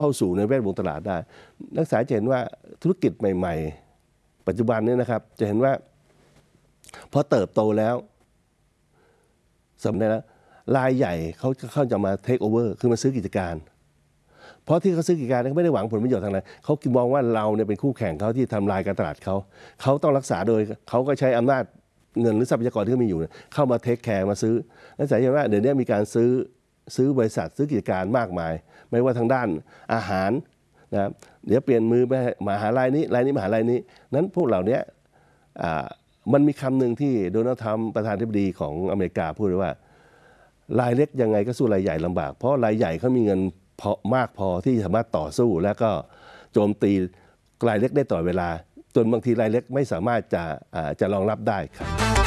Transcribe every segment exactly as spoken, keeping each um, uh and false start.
เข้าสู่ในแวดวงตลาดได้นักศึกษาจะเห็นว่าธุรกิจใหม่ๆปัจจุบันนี้นะครับจะเห็นว่าพอเติบโตแล้วสำเร็จแล้วรายใหญ่เขาเขาจะมาเทคโอเวอร์คือมาซื้อกิจการเพราะที่เขาซื้อกิจการเขาไม่ได้หวังผลประโยชน์ทางไหนเขาคิดมองว่าเราเนี่ยเป็นคู่แข่งเขาที่ทำลายการตลาดเขาเขาต้องรักษาโดยเขาก็ใช้อำนาจเงินหรือทรัพยากรที่เขามีอยู่เข้ามาเทคแคร์มาซื้อนักศึกษาเห็นว่าเดี๋ยวนี้มีการซื้อซื้อบริษัทซื้อกิจการมากมายไม่ว่าทางด้านอาหารนะเดี๋ยวเปลี่ยนมือไปมหาลัยนี้รายนี้มหาลัยนี้นั้นพวกเหล่านี้มันมีคำหนึ่งที่โดนัลด์ทรัมป์ประธานาธิบดีของอเมริกาพูดไว้ว่ารายเล็กยังไงก็สู้รายใหญ่ลำบากเพราะรายใหญ่เขามีเงินพอมากพอที่สามารถต่อสู้แล้วก็โจมตีรายเล็กได้ต่อเวลาจนบางทีรายเล็กไม่สามารถจะจะรองรับได้ครับ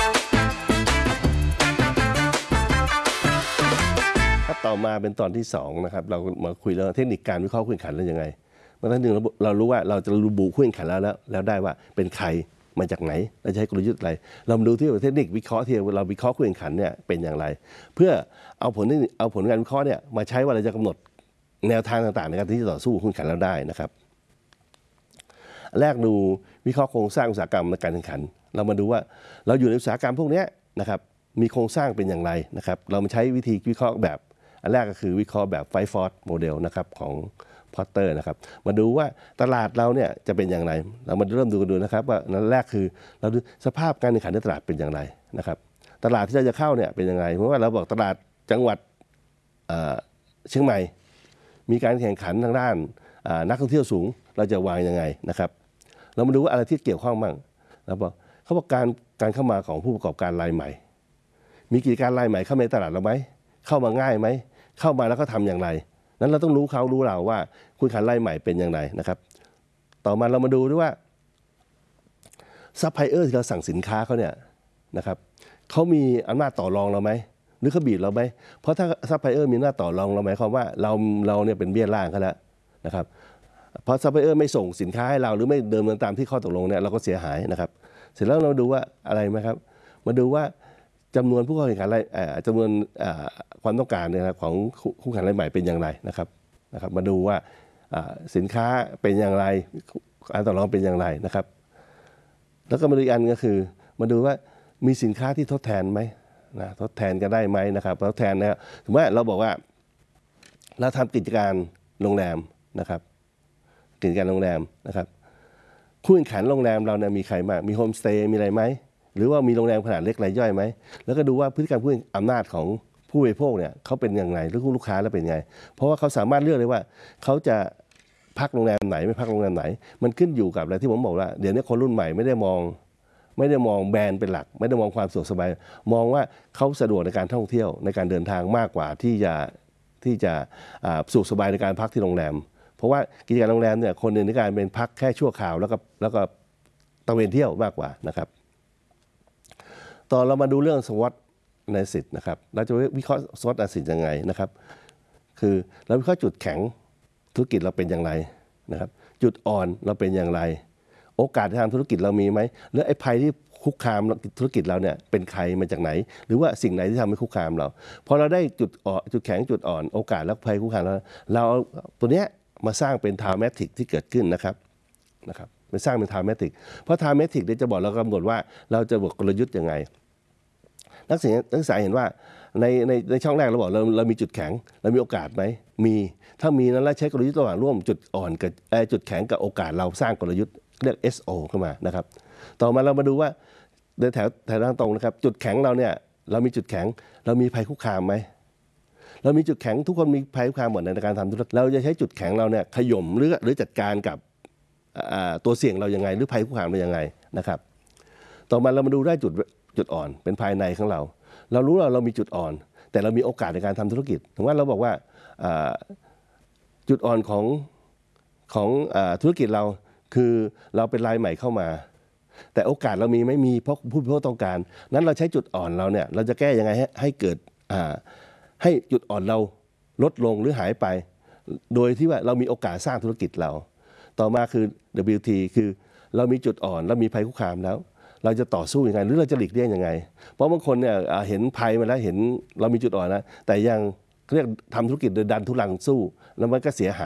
ครับต่อมาเป็นตอนที่สองนะครับเรามาคุยเรื่องเทคนิคการวิเคราะห์คู่แข่งขันแล้วยังไงเมื่อทั้งหนึ่งเรารู้ว่าเราจะระบุคู่แข่งขันแล้วแล้วแล้วได้ว่าเป็นใครมาจากไหนเราจะใช้กลยุทธ์อะไรเรามาดูที่เทคนิควิเคราะห์ที่เราวิเคราะห์คู่แข่งขันเนี่ยเป็นอย่างไรเพื่อเอาผลเอาผลการวิเคราะห์เนี่ยมาใช้ว่าเราจะกำหนดแนวทางต่างๆในการที่จะต่อสู้คู่แข่งขันเราได้นะครับแรกดูวิเคราะห์โครงสร้างอุตสาหกรรมในการแข่งขันเรามาดูว่าเราอยู่ในอุตสาหกรรมพวกนี้นะครับมีโครงสร้างเป็นอย่างไรนะครับเรามาใช้วิธีวิเคราะห์แบบอันแรกก็คือวิเคราะห์แบบไฟฟอร์ดโมเดลนะครับของพอตเตอร์นะครับมาดูว่าตลาดเราเนี่ยจะเป็นอย่างไรเรามาเริ่มดูกันดูนะครับว่านั้นแรกคือเราดูสภาพการแข่งขันในตลาดเป็นอย่างไรนะครับตลาดที่เราจะเข้าเนี่ยเป็นยังไงเพราะว่าเราบอกตลาดจังหวัดเชียงใหม่มีการแข่งขันทางด้านนักท่องเที่ยวสูงเราจะวางยังไงนะครับเรามาดูว่าอะไรที่เกี่ยวข้องบ้างเราบอกเขาบอกการการเข้ามาของผู้ประกอบการรายใหม่มีกิจการรายใหม่เข้ามาในตลาดเราไหมเข้ามาง่ายไหมเข้ามาแล้วก็ทำอย่างไรนั้นเราต้องรู้เขารู้เราว่าคู่แข่งขันรายใหม่เป็นอย่างไรนะครับต่อมาเรามาดูด้วยว่าซัพพลายเออร์ที่เราสั่งสินค้าเขาเนี่ยนะครับเขามีอำนาจต่อรองเราไหมหรือเขาบีบเราไหมเพราะถ้าซัพพลายเออร์มีอำนาจต่อรองเราหมายความว่าเราเราเนี่ยเป็นเบี้ยล่างเขาแล้วนะครับเพราะซัพพลายเออร์ไม่ส่งสินค้าให้เราหรือไม่เดินตามที่ข้อตกลงเนี่ยเราก็เสียหายนะครับเสร็จแล้วเราดูว่าอะไรไหมครับมาดูว่าจำนวนผู้เข้าแข่งขันรายจำนวนความต้องการนะครับของคู่แข่งรายใหม่เป็นอย่างไรนะครับนะครับมาดูว่าสินค้าเป็นอย่างไรการต่อรองเป็นอย่างไรนะครับแล้วก็มาดูอีกอันก็คือมาดูว่ามีสินค้าที่ทดแทนไหมนะทดแทนกันได้ไหมนะครับทดแทนนะครับสมมติว่าเราบอกว่าเราทำกิจการโรงแรมนะครับกิจการโรงแรมนะครับคู่แข่งขันโรงแรมเราเนี่ยมีใครบ้างมีโฮมสเตย์มีอะไรไหมหรือว่ามีโรงแรมขนาดเล็กรายย่อยไหมแล้วก็ดูว่าพฤติกรรมผู้อำนาจของผู้บริโภคเนี่ยเขาเป็นอย่างไรหรือลูกค้าแล้วเป็นไงเพราะว่าเขาสามารถเลือกเลยว่าเขาจะพักโรงแรมไหนไม่พักโรงแรมไหนมันขึ้นอยู่กับอะไรที่ผมบอกว่าเดี๋ยวนี้คนรุ่นใหม่ไม่ได้มองไม่ได้มองแบรนด์เป็นหลักไม่ได้มองความสะดวกสบายมองว่าเขาสะดวกในการท่องเที่ยวในการเดินทางมากกว่าที่จะที่จะสุขสบายในการพักที่โรงแรมเพราะว่ากิจการโรงแรมเนี่ยคนในการเป็นพักแค่ชั่วคราวแล้วก็แล้วก็ตะเวนเที่ยวมากกว่านะครับตอนเรามาดูเรื่อง SWOT analysis นะครับเราจะวิเคราะห์ SWOT analysis ยังไงนะครับคือเราวิเคราะห์จุดแข็งธุรกิจเราเป็นอย่างไรนะครับจุดอ่อนเราเป็นอย่างไรโอกาสทางธุรกิจเรามีไหมแล้วไอ้ภัยที่คุกคามธุรกิจเราเนี่ยเป็นใครมาจากไหนหรือว่าสิ่งไหนที่ทำให้คุกคามเราพอเราได้จุดอ่อนจุดแข็งจุดอ่อนโอกาสและภัยคุกคามแล้วเราเอาตัวเนี้ยมาสร้างเป็นทาวเมทริกที่เกิดขึ้นนะครับนะครับไปสร้างเป็นทาวเมทริกเพราะทาวเมทริกเนี่ยจะบอกเรากำหนดว่าเราจะบอกกลยุทธ์ยังไงนักศึกษานักศึกษาเห็นว่าในในในช่องแรกเราบอกเราเรามีจุดแข็งเรามีโอกาสไหมมีถ้ามีนั้นแล้วใช้กลยุทธ์ระหว่างร่วมจุดอ่อนกับจุดแข็งกับโอกาสเราสร้างกลยุทธ์เรียก เอส โอ เข้ามานะครับต่อมาเรามาดูว่าในแถวแถวทางตรงนะครับจุดแข็งเราเนี่ยเรามีจุดแข็งเรามีภัยคุกคามไหมเรามีจุดแข็งทุกคนมีภัยคุกคามหมดในการทำธุรกิจเราจะใช้จุดแข็งเราเนี่ยขย่มหรือหรือจัดการกับตัวเสี่ยงเรายังไงหรือภัยคุกคามเรายังไงนะครับต่อมาเรามาดูได้จุดจุดอ่อนเป็นภายในของเราเรารู้ว่าเรามีจุดอ่อนแต่เรามีโอกาสในการทำธุรกิจถึงว่าเราบอกว่าจุดอ่อนของของธุรกิจเราคือเราเป็นรายใหม่เข้ามาแต่โอกาสเรามีไม่มีเพราะผู้บริโภคต้องการนั้นเราใช้จุดอ่อนเราเนี่ยเราจะแก้ยังไงให้ให้เกิดให้จุดอ่อนเราลดลงหรือหายไปโดยที่ว่าเรามีโอกาสสร้างธุรกิจเราต่อมาคือ ดับเบิลยู ที คือเรามีจุดอ่อนเรามีภัยคุกคามแล้วเราจะต่อสู้ยังไงหรือเราจะหลีกเลี่ยงยังไงเพราะบางคนเนี่ยเห็นภัยมาแล้วเห็นเรามีจุดอ่อนนะแต่ยังเรียกทำธุรกิจโดยดันทุลังสู้แล้วมันก็เสียหาย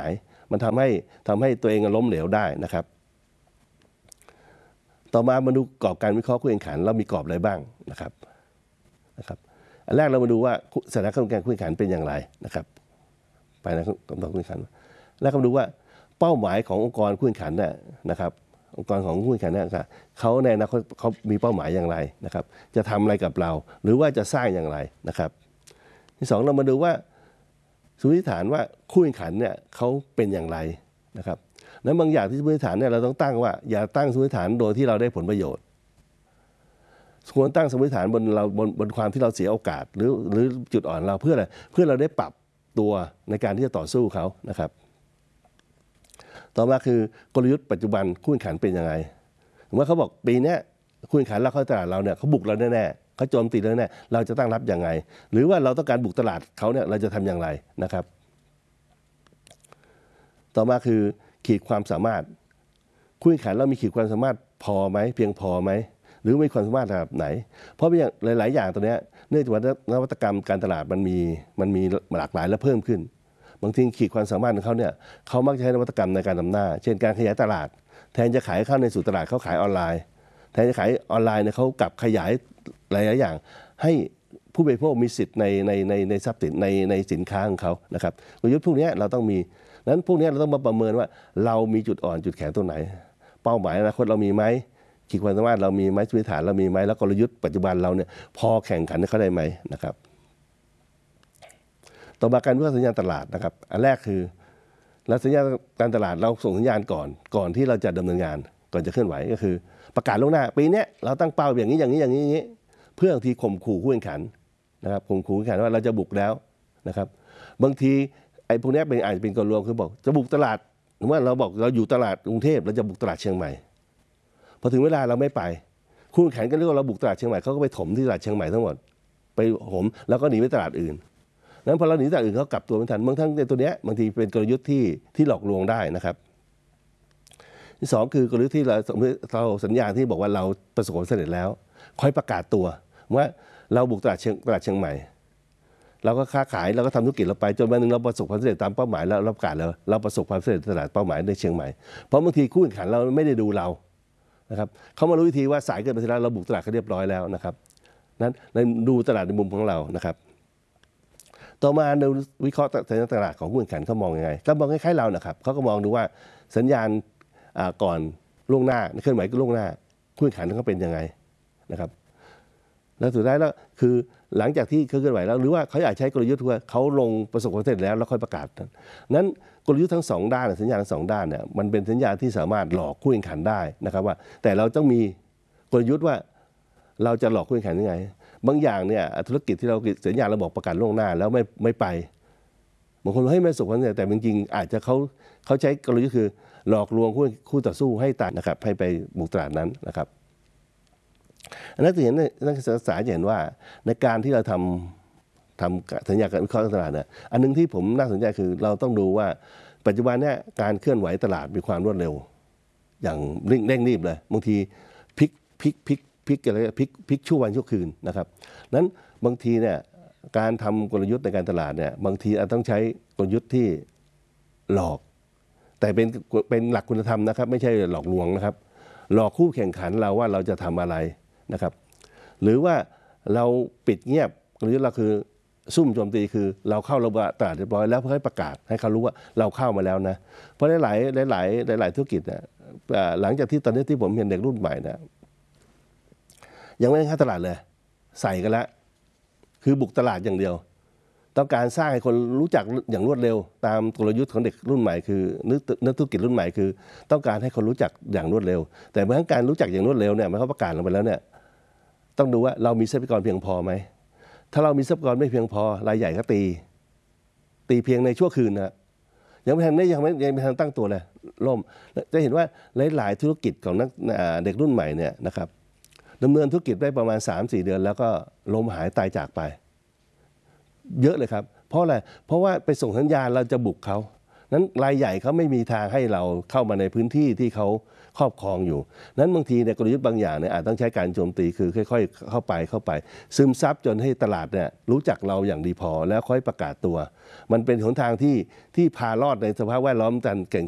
มันทำให้ทำให้ตัวเองล้มเหลวได้นะครับต่อมามาดูกรอบการวิเคราะห์คู่แข่งขันเรามีกรอบอะไรบ้างนะครับนะครับอันแรกเรามาดูว่าสถานการณ์การคู่แข่งขันเป็นอย่างไรนะครับไปนะกำหนดคู่แข่งขันแล้วก็มาดูว่าเป้าหมายขององค์กรคู่แข่งขันเนี่ยนะครับองค์กรของคู่แข่งขันเนี่ยเขาในอนาคตเขามีเป้าหมายอย่างไรนะครับจะทำอะไรกับเราหรือว่าจะสร้างอย่างไรนะครับที่สองเรามาดูว่าสมมติฐานว่าคู่แข่งขันเนี่ยเขาเป็นอย่างไรนะครับนั้นบางอย่างที่สมมติฐานเนี่ยเราต้องตั้งว่าอย่าตั้งสมมติฐานโดยที่เราได้ผลประโยชน์ควรตั้งสมมติฐานบนเราบนบนความที่เราเสียโอกาสหรือหรือจุดอ่อนเราเพื่ออะไรเพื่อเราได้ปรับตัวในการที่จะต่อสู้เขานะครับต่อมาคือกลยุทธ์ปัจจุบันคู่แข่งขันเป็นยังไงสมมติเขาบอกปีนี้คู่แข่งขันเราเข้าตลาดเราเนี่ยเขาบุกเราแน่ๆเขาโจมตีเราแน่เราจะตั้งรับยังไงหรือว่าเราต้องการบุกตลาดเขาเนี่ยเราจะทำอย่างไรนะครับต่อมาคือขีดความสามารถคู่แข่งขันเรามีขีดความสามารถพอไหมเพียงพอไหมหรือมีความสามารถระดับไหนเพราะอย่างหลายๆอย่างตัวนี้เนื่องจากว่านวัตกรรมการตลาดมันมีมันมีหลากหลายและเพิ่มขึ้นบางทีขีดความสามารถของเขาเนี่ยเขามักจะใช้นวัตกรรมในการนำหน้าเช่นการขยายตลาดแทนจะขายเข้าในสู่ตลาดเขาขายออนไลน์แทนจะขายออนไลน์เนี่ยเขากลับขยายหลายๆอย่างให้ผู้บริโภคมีสิทธิ์ในในในในทรัพย์สินในในสินค้าของเขานะครับกลยุทธ์พวกนี้เราต้องมีนั้นพวกนี้เราต้องมาประเมินว่าเรามีจุดอ่อนจุดแข็งตรงไหนเป้าหมายอนาคตเรามีไหมขีดความสามารถเรามีไหมพื้นฐานเรามีไหมแล้วกลยุทธ์ปัจจุบันเราเนี่ยพอแข่งขันเขาได้ไหมนะครับต่อมาการวิเคราะห์สัญญาณตลาดนะครับอันแรกคือแล้วสัญญาณการตลาดเราส่งสัญญาณก่อนก่อนที่เราจะดำเนินงานก่อนจะเคลื่อนไหวก็คือประกาศล่วงหน้าปีนี้เราตั้งเป้าอย่างนี้อย่างนี้อย่างนี้อย่างนี้เพื่อบางทีข่มขู่คู่แข่งขันนะครับข่มขู่คู่แข่งขันว่าเราจะบุกแล้วนะครับบางทีไอ้พวกนี้เป็นอาจจะเป็นกลลวงคือบอกจะบุกตลาดหรือว่าเราบอกเราอยู่ตลาดกรุงเทพเราจะบุกตลาดเชียงใหม่พอถึงเวลาเราไม่ไปคู่แข่งก็เรียกว่าเราบุกตลาดเชียงใหม่เขาก็ไปถมที่ตลาดเชียงใหม่ทั้งหมดไปถมแล้วก็หนีไปตลาดอื่นนั้นพอเราหนีตลาดอื่นเขากลับตัวไม่ทันบางทั้งในตัวเนี้ยบางทีเป็นกลยุทธ์ที่ที่หลอกลวงได้นะครับที่สองคือกลยุทธ์ที่เราเราสัญญาณที่บอกว่าเราประสบความสำเร็จแล้วค่อยประกาศตัวว่าเราบุกตลาดเชียงตลาดเชียงใหม่เราก็ค้าขายเราก็ทำธุรกิจเราไปจนวันหนึ่งเราประสบความสำเร็จตามเป้าหมายแล้วเราประกาศแล้วเราประสบความสำเร็จตลาดเป้าหมายในเชียงใหม่เพราะบางทีคู่แข่งขันเราไม่ได้ดูเรานะครับเขามารู้วิธีว่าสายเกินไปแล้วเราบุกตลาดเขาเรียบร้อยแล้วนะครับนั้นในดูตลาดในมุมของเรานะครับต่อมาในวิเคราะห์สัญญาณตลาดของคู่แข่งขันเขามองยังไงก็มองคล้ายๆเรานะครับเขาก็มองดูว่าสัญญาณก่อนล่วงหน้าเคลื่อนไหวก็ล่วงหน้าคู่แข่งขันเขาเป็นยังไงนะครับแล้วสุดท้ายแล้วคือหลังจากที่เคลื่อนไหวแล้วหรือว่าเขาอยากใช้กลยุทธ์ว่าเขาลงประสบความสำเร็จแล้วแล้วค่อยประกาศนั้นกลยุทธ์ทั้งสองด้านสัญญาณทั้งสองด้านเนี่ยมันเป็นสัญญาณที่สามารถหลอกคู่แข่งขันได้นะครับว่าแต่เราต้องมีกลยุทธ์ว่าเราจะหลอกคู่แข่งขันยังไงบางอย่างเนี่ยธุรกิจที่เราสัญญาเราบอกประกาศล่วงหน้าแล้วไม่ไม่ไปบางคนให้ไม่ประสบความสำเร็จแต่จริงๆอาจจะเขาเขาใช้กลยุทธ์คือหลอกลวงคู่คู่ต่อสู้ให้ตายนะครับให้ไปบุกตลาดนั้นนะครับนักเรียนนักศึกษาจะเห็นว่าในการที่เราทำทำสัญญาการวิเคราะห์ตลาดเนี่ยอันนึงที่ผมน่าสนใจคือเราต้องดูว่าปัจจุบันเนี่ยการเคลื่อนไหวตลาดมีความรวดเร็วอย่างเร่งเร่งรีบเลยบางทีพลิกพลิกพลิกพลิกอะไรพลิกพลิกชั่ววันชั่วคืนนะครับนั้นบางทีเนี่ยการทำกลยุทธ์ในการตลาดเนี่ยบางทีอาจต้องใช้กลยุทธ์ที่หลอกแต่เป็นเป็นหลักคุณธรรมนะครับไม่ใช่หลอกลวงนะครับหลอกคู่แข่งขันเราว่าเราจะทำอะไรนะครับหรือว่าเราปิดเงียบกลยุทธ์เราคือซุ่มโจมตีคือเราเข้าระบบตลาดเรียบร้อยแล้วเพื่อให้ประกาศให้เขารู้ว่าเราเข้ามาแล้วนะเพราะหลายหลายหลายหลายหลายธุรกิจเนี่ยหลังจากที่ตอนนี้ที่ผมเห็นเด็กรุ่นใหม่นะยังไม่ได้เข้าตลาดเลยใส่กันแล้วคือบุกตลาดอย่างเดียวต้องการสร้างให้คนรู้จักอย่างรวดเร็วตามกลยุทธ์ของเด็กรุ่นใหม่คือนักธุรกิจรุ่นใหม่คือต้องการให้คนรู้จักอย่างรวดเร็วแต่เมื่อการรู้จักอย่างรวดเร็วเนี่ยมันเขาประกาศลงไปแล้วเนี่ยต้องดูว่าเรามีทรัพยากรเพียงพอไหมถ้าเรามีทรัพยากรไม่เพียงพอรายใหญ่ก็ตีตีเพียงในชั่วคืนนะยังไม่ทันได้ยังไม่ยังไม่ทันตั้งตัวเลยล่มจะเห็นว่าหลายๆธุรกิจของนักเด็กรุ่นใหม่เนี่ยนะครับดำเนินธุรกิจได้ประมาณ สามสี่ เดือนแล้วก็ล้มหายตายจากไปเยอะเลยครับเพราะอะไรเพราะว่าไปส่งสัญญาณเราจะบุกเขานั้นรายใหญ่เขาไม่มีทางให้เราเข้ามาในพื้นที่ที่เขาครอบครองอยู่นั้นบางทีในกลยุทธ์บางอย่างเนี่ยอาจต้องใช้การโจมตีคือค่อยๆเข้าไปเข้าไปซึมซับจนให้ตลาดเนี่ยรู้จักเราอย่างดีพอแล้วค่อยประกาศตัวมันเป็นหนทางที่ที่พารอดในสภาพแวดล้อมกันเก่ง